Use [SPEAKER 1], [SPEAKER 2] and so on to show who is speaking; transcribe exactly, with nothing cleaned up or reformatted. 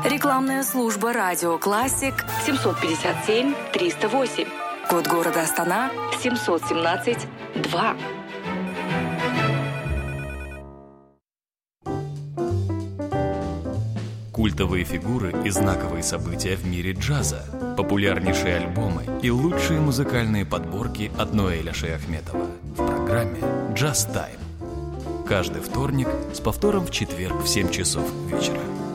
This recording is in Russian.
[SPEAKER 1] Рекламная служба «Радио Классик» семьсот пятьдесят семь триста восемь. Код города Астана семьсот семнадцать два.
[SPEAKER 2] Культовые фигуры и знаковые события в мире джаза, популярнейшие альбомы и лучшие музыкальные подборки от Ноэля Шаяхметова в программе «Джаз Тайм». Каждый вторник с повтором в четверг в семь часов вечера.